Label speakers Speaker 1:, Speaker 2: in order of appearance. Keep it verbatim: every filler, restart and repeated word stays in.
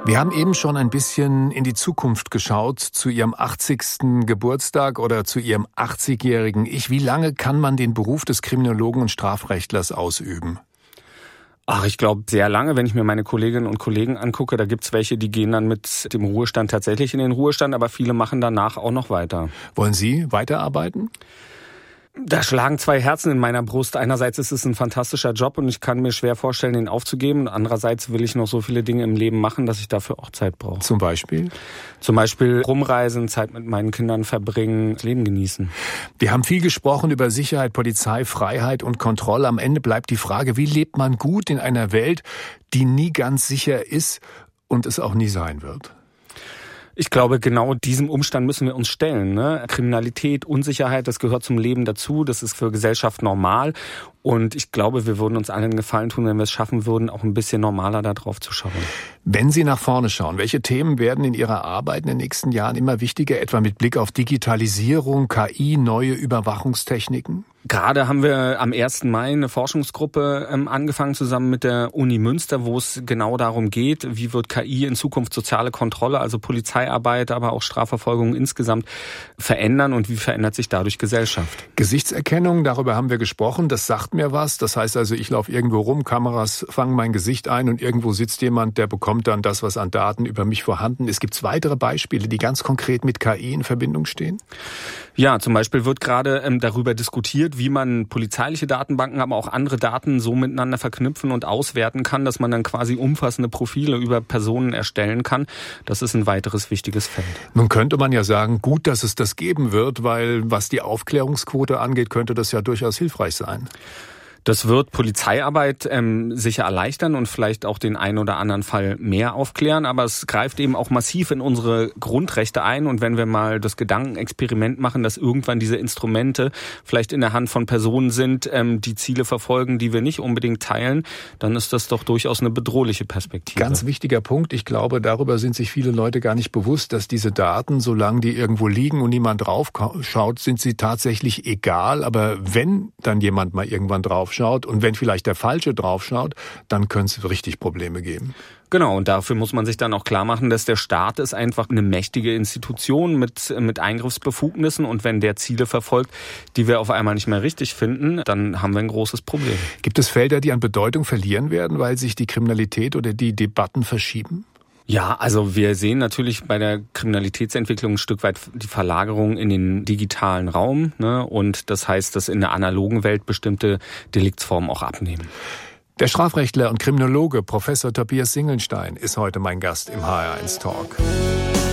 Speaker 1: Wir haben eben schon ein bisschen in die Zukunft geschaut, zu Ihrem achtzigsten Geburtstag oder zu Ihrem achtzigjährigen Ich. Wie lange kann man den Beruf des Kriminologen und Strafrechtlers ausüben?
Speaker 2: Ach, ich glaube sehr lange, wenn ich mir meine Kolleginnen und Kollegen angucke. Da gibt's welche, die gehen dann mit dem Ruhestand tatsächlich in den Ruhestand, aber viele machen danach auch noch weiter.
Speaker 1: Wollen Sie weiterarbeiten?
Speaker 2: Da schlagen zwei Herzen in meiner Brust. Einerseits ist es ein fantastischer Job und ich kann mir schwer vorstellen, ihn aufzugeben. Andererseits will ich noch so viele Dinge im Leben machen, dass ich dafür auch Zeit brauche.
Speaker 1: Zum Beispiel?
Speaker 2: Zum Beispiel rumreisen, Zeit mit meinen Kindern verbringen, das Leben genießen.
Speaker 1: Wir haben viel gesprochen über Sicherheit, Polizei, Freiheit und Kontrolle. Am Ende bleibt die Frage, wie lebt man gut in einer Welt, die nie ganz sicher ist und es auch nie sein wird?
Speaker 2: Ich glaube, genau diesem Umstand müssen wir uns stellen. Ne? Kriminalität, Unsicherheit, das gehört zum Leben dazu. Das ist für Gesellschaft normal. Und ich glaube, wir würden uns allen einen Gefallen tun, wenn wir es schaffen würden, auch ein bisschen normaler da drauf zu schauen.
Speaker 1: Wenn Sie nach vorne schauen, welche Themen werden in Ihrer Arbeit in den nächsten Jahren immer wichtiger, etwa mit Blick auf Digitalisierung, K I, neue Überwachungstechniken?
Speaker 2: Gerade haben wir am ersten Mai eine Forschungsgruppe ähm, angefangen, zusammen mit der Uni Münster, wo es genau darum geht, wie wird K I in Zukunft soziale Kontrolle, also Polizeiarbeit, aber auch Strafverfolgung insgesamt verändern und wie verändert sich dadurch Gesellschaft?
Speaker 1: Gesichtserkennung, darüber haben wir gesprochen, das sagt mir was. Das heißt also, ich laufe irgendwo rum, Kameras fangen mein Gesicht ein und irgendwo sitzt jemand, der bekommt dann das, was an Daten über mich vorhanden ist. Gibt es weitere Beispiele, die ganz konkret mit K I in Verbindung stehen?
Speaker 2: Ja, zum Beispiel wird gerade ähm, darüber diskutiert, wie man polizeiliche Datenbanken, aber auch andere Daten so miteinander verknüpfen und auswerten kann, dass man dann quasi umfassende Profile über Personen erstellen kann. Das ist ein weiteres wichtiges Feld.
Speaker 1: Nun könnte man ja sagen, gut, dass es das geben wird, weil was die Aufklärungsquote angeht, könnte das ja durchaus hilfreich sein.
Speaker 2: Das wird Polizeiarbeit ähm, sicher erleichtern und vielleicht auch den einen oder anderen Fall mehr aufklären, aber es greift eben auch massiv in unsere Grundrechte ein und wenn wir mal das Gedankenexperiment machen, dass irgendwann diese Instrumente vielleicht in der Hand von Personen sind, ähm, die Ziele verfolgen, die wir nicht unbedingt teilen, dann ist das doch durchaus eine bedrohliche Perspektive.
Speaker 1: Ganz wichtiger Punkt. Ich glaube, darüber sind sich viele Leute gar nicht bewusst, dass diese Daten, solange die irgendwo liegen und niemand drauf schaut, sind sie tatsächlich egal, aber wenn dann jemand mal irgendwann drauf schaut und wenn vielleicht der Falsche draufschaut, dann können es richtig Probleme geben.
Speaker 2: Genau, und dafür muss man sich dann auch klar machen, dass der Staat ist einfach eine mächtige Institution mit, mit Eingriffsbefugnissen und wenn der Ziele verfolgt, die wir auf einmal nicht mehr richtig finden, dann haben wir ein großes Problem.
Speaker 1: Gibt es Felder, die an Bedeutung verlieren werden, weil sich die Kriminalität oder die Debatten verschieben?
Speaker 2: Ja, also wir sehen natürlich bei der Kriminalitätsentwicklung ein Stück weit die Verlagerung in den digitalen Raum, ne? Und das heißt, dass in der analogen Welt bestimmte Deliktsformen auch abnehmen.
Speaker 1: Der Strafrechtler und Kriminologe Professor Tobias Singelstein ist heute mein Gast im H R eins Talk.